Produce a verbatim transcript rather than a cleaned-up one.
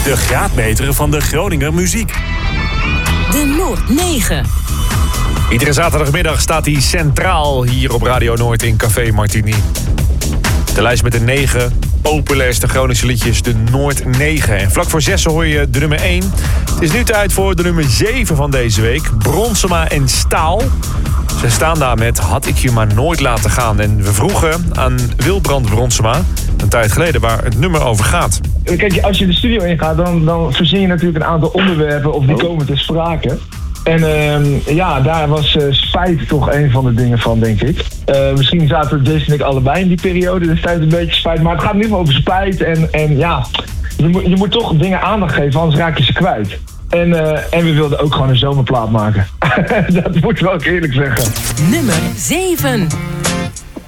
De graadmeter van de Groninger muziek. De Noord negen. Iedere zaterdagmiddag staat hij centraal hier op Radio Noord in Café Martini. De lijst met de negen populairste Groningse liedjes, de Noord negen. En vlak voor zessen hoor je de nummer één. Het is nu tijd voor de nummer zeven van deze week. Bronsema en Staal. Ze staan daar met Had ik je maar nooit laten gaan. En we vroegen aan Wilbrand Bronsema een tijd geleden waar het nummer over gaat. Kijk, als je de studio ingaat, dan, dan verzin je natuurlijk een aantal onderwerpen of die oh. komen te sprake. En uh, ja, daar was uh, spijt toch een van de dingen van, denk ik. Uh, misschien zaten Jason en ik allebei in die periode, dus tijd een beetje spijt. Maar het gaat in ieder geval over spijt en, en ja, je moet, je moet toch dingen aandacht geven, anders raak je ze kwijt. En, uh, en we wilden ook gewoon een zomerplaat maken. Dat moet ik wel eerlijk zeggen. Nummer zeven.